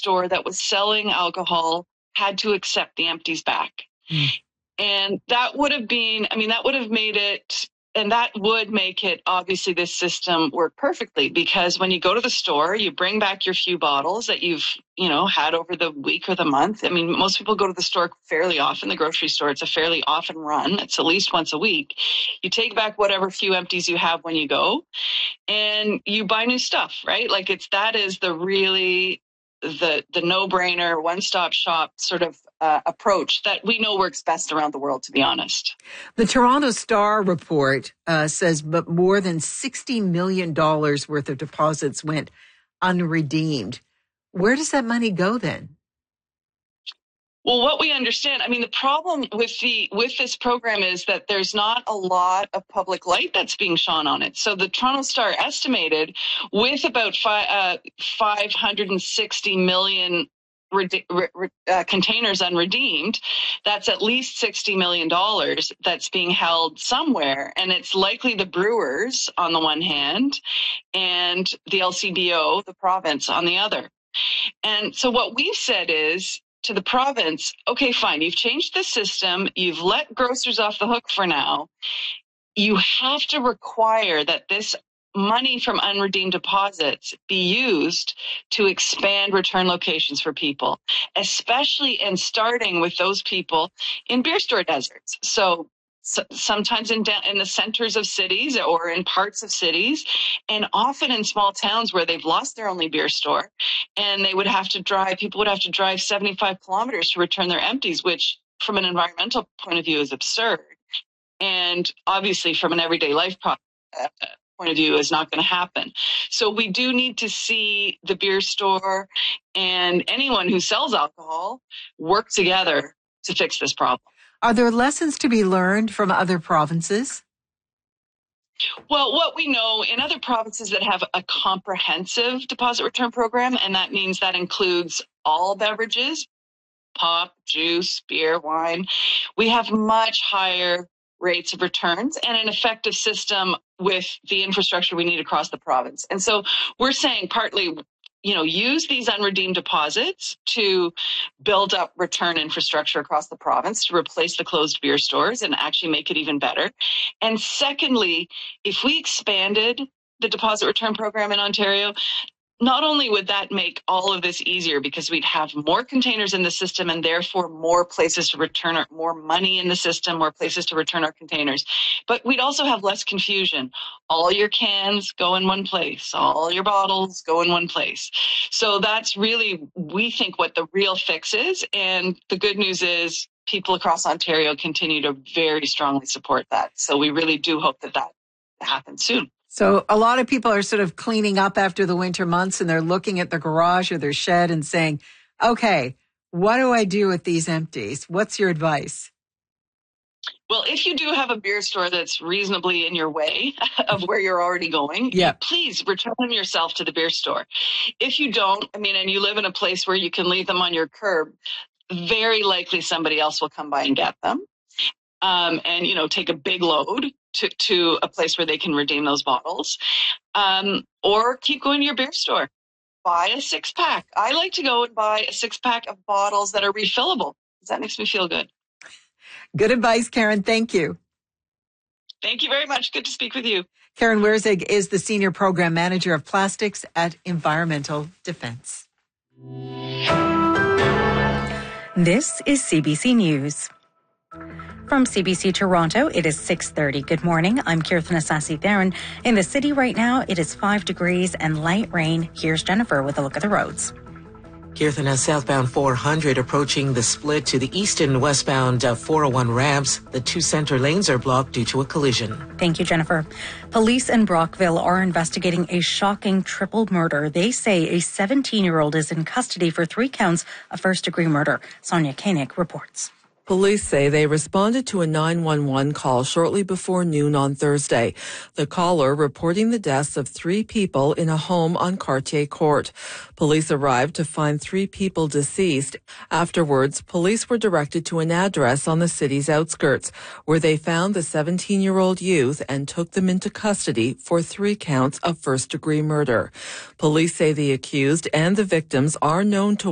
store that was selling alcohol had to accept the empties back. And that would have been, that would have made it, and that would make it, obviously, this system work perfectly, because when you go to the store, you bring back your few bottles that you've, had over the week or the month. Most people go to the store fairly often, the grocery store. It's a fairly often run. It's at least once a week. You take back whatever few empties you have when you go, and you buy new stuff, right? That is the really the no-brainer, one-stop shop sort of approach that we know works best around the world, to be honest. The Toronto Star report says but more than $60 million worth of deposits went unredeemed. Where does that money go then? Well, what we understand, the problem with this program is that there's not a lot of public light that's being shone on it. So the Toronto Star estimated with about 560 million containers unredeemed, that's at least $60 million that's being held somewhere. And it's likely the brewers on the one hand and the LCBO, the province, on the other. And so what we've said is to the province, okay, fine, you've changed the system, you've let grocers off the hook for now. You have to require that this money from unredeemed deposits be used to expand return locations for people, especially and starting with those people in beer store deserts. So sometimes in the centers of cities or in parts of cities, and often in small towns where they've lost their only beer store, and people would have to drive 75 kilometers to return their empties, which from an environmental point of view is absurd. And obviously from an everyday life point of view is not going to happen. So we do need to see the beer store and anyone who sells alcohol work together to fix this problem. Are there lessons to be learned from other provinces? Well, what we know in other provinces that have a comprehensive deposit return program, and that means that includes all beverages, pop, juice, beer, wine, we have much higher rates of returns and an effective system with the infrastructure we need across the province. And so we're saying partly, use these unredeemed deposits to build up return infrastructure across the province to replace the closed beer stores and actually make it even better. And secondly, if we expanded the deposit return program in Ontario, not only would that make all of this easier because we'd have more containers in the system and therefore more places to return more money in the system, more places to return our containers, but we'd also have less confusion. All your cans go in one place, all your bottles go in one place. So that's really, we think, what the real fix is. And the good news is people across Ontario continue to very strongly support that. So we really do hope that happens soon. So a lot of people are sort of cleaning up after the winter months and they're looking at their garage or their shed and saying, okay, what do I do with these empties? What's your advice? Well, if you do have a beer store that's reasonably in your way of where you're already going, please return them yourself to the beer store. If you don't, and you live in a place where you can leave them on your curb, very likely somebody else will come by and get them. And take a big load to a place where they can redeem those bottles, or keep going to your beer store. Buy a 6-pack. I like to go and buy a 6-pack of bottles that are refillable, because that makes me feel good. Good advice, Karen. Thank you. Thank you very much. Good to speak with you. Karen Werzig is the Senior Program Manager of Plastics at Environmental Defence. This is CBC News. From CBC Toronto, it is 6:30. Good morning. I'm Kirthana Sasi-Theron. In the city right now, it is 5 degrees and light rain. Here's Jennifer with a look at the roads. Kirthana, southbound 400 approaching the split to the east and westbound 401 ramps. The two center lanes are blocked due to a collision. Thank you, Jennifer. Police in Brockville are investigating a shocking triple murder. They say a 17-year-old is in custody for 3 counts of first-degree murder. Sonia Koenig reports. Police say they responded to a 911 call shortly before noon on Thursday. The caller reporting the deaths of 3 people in a home on Cartier Court. Police arrived to find 3 people deceased. Afterwards, police were directed to an address on the city's outskirts, where they found the 17-year-old youth and took them into custody for 3 counts of first-degree murder. Police say the accused and the victims are known to